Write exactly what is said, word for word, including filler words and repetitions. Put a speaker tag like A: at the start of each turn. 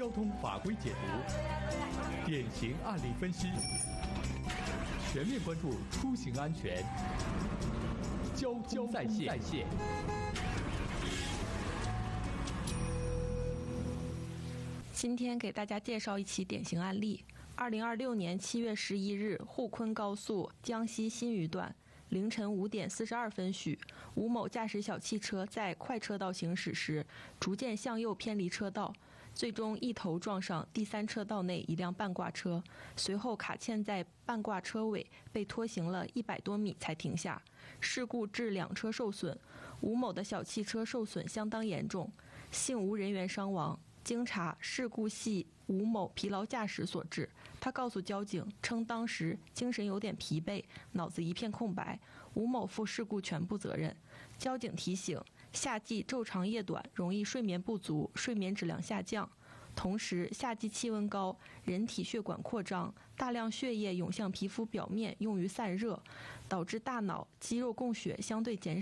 A: 交通法规解读，典型案例分析，全面关注出行安全。交通在线。在线
B: 今天给大家介绍一起典型案例。二零二六年七月十一日，沪昆高速江西新余段凌晨五点四十二分许，吴某驾驶小汽车在快车道行驶时，逐渐向右偏离车道，最终一头撞上第三车道内一辆半挂车，随后卡嵌在半挂车尾，被拖行了一百多米才停下。事故致两车受损，吴某的小汽车受损相当严重，幸无人员伤亡。经查，事故系吴某疲劳驾驶所致。他告诉交警称，当时精神有点疲惫，脑子一片空白，吴某负事故全部责任。交警提醒，夏季昼长夜短，容易睡眠不足，睡眠质量下降。同时，夏季气温高，人体血管扩张，大量血液涌向皮肤表面，用于散热，导致大脑肌肉供血相对减少。